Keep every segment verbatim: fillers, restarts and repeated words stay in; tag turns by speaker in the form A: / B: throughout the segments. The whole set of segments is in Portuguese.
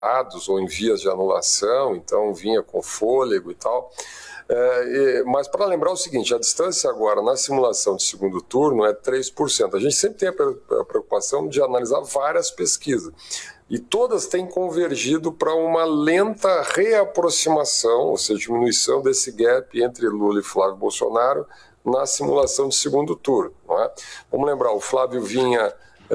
A: ou em vias de anulação, então vinha com fôlego e tal. É, e, mas para lembrar o seguinte, a distância agora na simulação de segundo turno é três por cento. A gente sempre tem a preocupação de analisar várias pesquisas. E todas têm convergido para uma lenta reaproximação, ou seja, diminuição desse gap entre Lula e Flávio Bolsonaro na simulação de segundo turno. Não é? Vamos lembrar, o Flávio vinha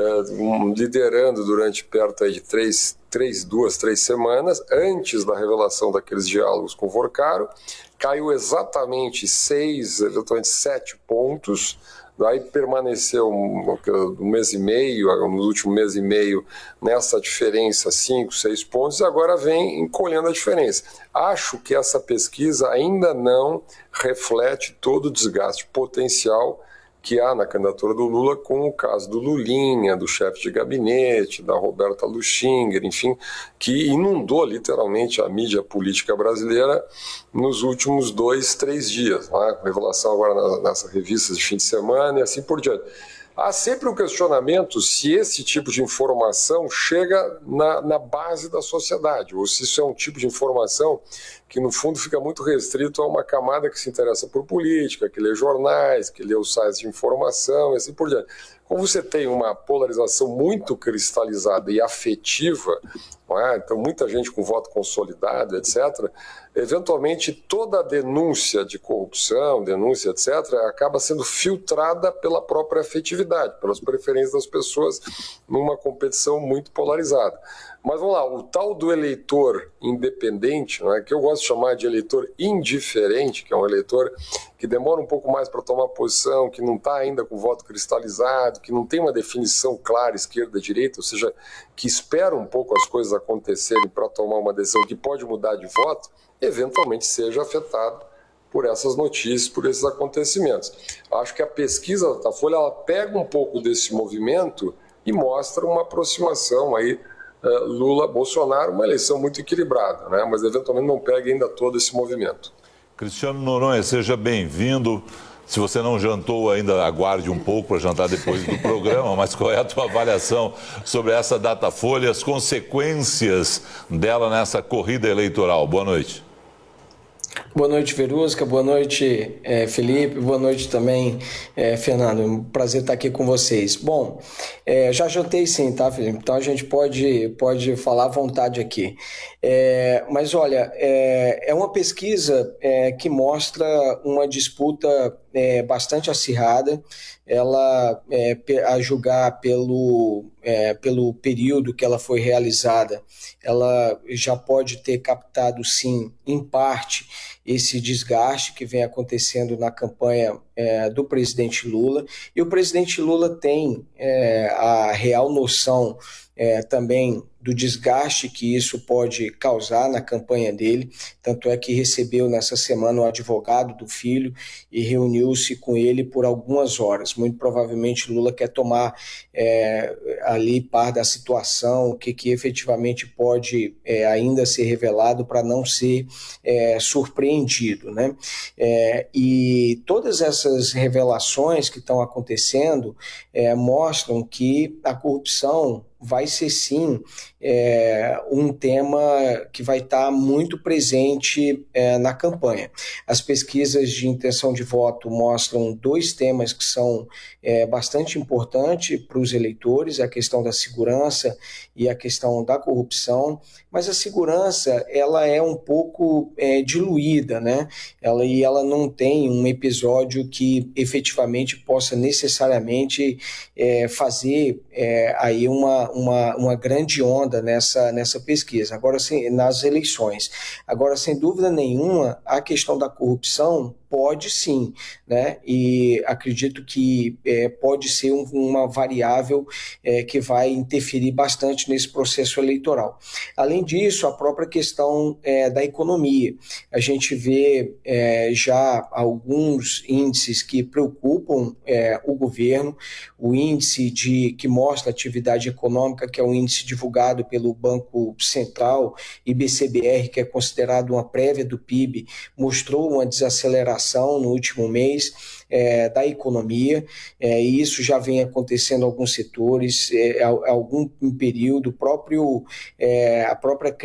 A: Uh, liderando durante perto aí de três, três, duas, três semanas, antes da revelação daqueles diálogos com o Vorcaro, caiu exatamente seis, eventualmente sete pontos, daí permaneceu um, um mês e meio, no último mês e meio, nessa diferença, cinco, seis pontos, e agora vem encolhendo a diferença. Acho que essa pesquisa ainda não reflete todo o desgaste potencial que há na candidatura do Lula com o caso do Lulinha, do chefe de gabinete, da Roberta Luxinger, enfim, que inundou literalmente a mídia política brasileira nos últimos dois, três dias, né? Revelação agora nessas revistas de fim de semana e assim por diante. Há sempre um questionamento se esse tipo de informação chega na, na base da sociedade, ou se isso é um tipo de informação que, no fundo, fica muito restrito a uma camada que se interessa por política, que lê jornais, que lê os sites de informação e assim por diante. Como você tem uma polarização muito cristalizada e afetiva, não é? Então muita gente com voto consolidado, etcétera, eventualmente toda a denúncia de corrupção, denúncia, etcétera, acaba sendo filtrada pela própria afetividade, pelas preferências das pessoas numa competição muito polarizada. Mas vamos lá, o tal do eleitor independente, não é? Que eu gosto de chamar de eleitor indiferente, que é um eleitor que demora um pouco mais para tomar posição, que não está ainda com o voto cristalizado, que não tem uma definição clara esquerda-direita, ou seja, que espera um pouco as coisas acontecerem para tomar uma decisão que pode mudar de voto, eventualmente seja afetado por essas notícias, por esses acontecimentos. Acho que a pesquisa da Datafolha ela pega um pouco desse movimento e mostra uma aproximação aí Lula-Bolsonaro, uma eleição muito equilibrada, né? Mas eventualmente não pega ainda todo esse movimento.
B: Cristiano Noronha, seja bem-vindo. Se você não jantou ainda, aguarde um pouco para jantar depois do programa, mas qual é a tua avaliação sobre essa Datafolha, as consequências dela nessa corrida eleitoral? Boa noite.
C: Boa noite, Verusca. Boa noite, é, Felipe. Boa noite também, é, Fernando. Um prazer estar aqui com vocês. Bom, é, já jantei sim, tá, Felipe? Então a gente pode, pode falar à vontade aqui. É, mas olha, é, é uma pesquisa é, que mostra uma disputa é, bastante acirrada. Ela, é, a julgar pelo, é, pelo período que ela foi realizada, ela já pode ter captado, sim, em parte, esse desgaste que vem acontecendo na campanha é, do presidente Lula. E o presidente Lula tem é, a real noção é, também do desgaste que isso pode causar na campanha dele, tanto é que recebeu nessa semana o advogado do filho e reuniu-se com ele por algumas horas. Muito provavelmente Lula quer tomar é, ali par da situação, o que, que efetivamente pode é, ainda ser revelado para não ser é, surpreendido, né? É, e todas essas revelações que estão acontecendo é, mostram que a corrupção vai ser sim é, um tema que vai estar muito presente é, na campanha. As pesquisas de intenção de voto mostram dois temas que são é, bastante importantes para os eleitores, a questão da segurança e a questão da corrupção, mas a segurança ela é um pouco é, diluída, né? Ela, e ela não tem um episódio que efetivamente possa necessariamente é, fazer é, aí uma Uma, uma grande onda nessa, nessa pesquisa, agora sim, nas eleições. Agora, sem dúvida nenhuma, a questão da corrupção pode sim, né? E acredito que é, pode ser um, uma variável é, que vai interferir bastante nesse processo eleitoral. Além disso, a própria questão é, da economia. A gente vê é, já alguns índices que preocupam é, o governo, o índice de, que mostra a atividade econômica, que é um índice divulgado pelo Banco Central, I B C B R, que é considerado uma prévia do P I B, mostrou uma desaceleração recuperação no último mês é, da economia, é, e isso já vem acontecendo em alguns setores, é, há algum período, próprio, é, a própria